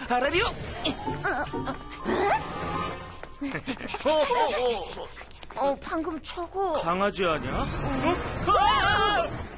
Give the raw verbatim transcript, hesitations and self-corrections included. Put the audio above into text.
아라리오! 어, 방금 저거... 강아지 아니야? 어? 아!